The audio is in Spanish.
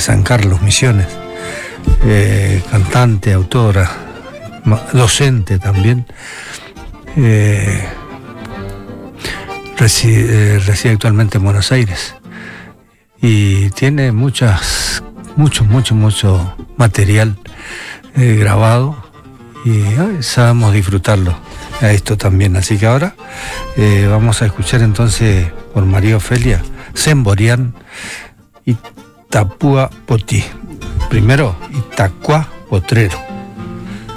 San Carlos, Misiones, cantante, autora, docente también. Reside actualmente en Buenos Aires y tiene mucho material grabado y sabemos disfrutarlo a esto también. Así que ahora vamos a escuchar entonces por María Ofelia Semborián y Tapua Potí. Primero Itacua Potrero.